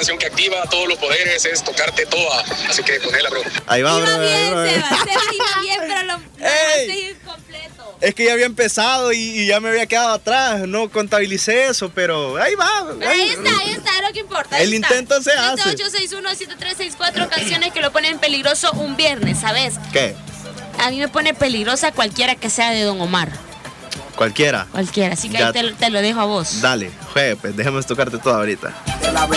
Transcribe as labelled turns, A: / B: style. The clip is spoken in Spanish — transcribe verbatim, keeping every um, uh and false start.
A: canción que activa todos los poderes, es tocarte toda. Así que ponela, bro.
B: Ahí va,
C: Iba
B: bro.
C: bien,
B: ahí va.
C: Seba, Seba iba bien, pero lo
B: Ey.
C: dejaste incompleto.
B: Es que ya había empezado y, y ya me había quedado atrás. No contabilicé eso, pero ahí va.
C: Pero ahí está, ahí está, es lo que importa.
B: El intento se hace.
C: siete ocho seis uno siete tres seis cuatro canciones que lo ponen peligroso un viernes, ¿sabes?
B: ¿Qué?
C: A mí me pone peligrosa cualquiera que sea de Don Omar.
B: Cualquiera.
C: Cualquiera, así que
B: Ya.
C: ahí te, te lo dejo a vos.
B: Dale, juegue, pues déjame tocarte todo ahorita.